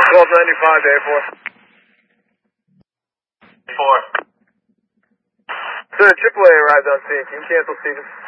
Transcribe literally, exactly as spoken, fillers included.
twelve ninety-five to A four. Four. Sir, triple A arrived on scene. Can you cancel Stevens?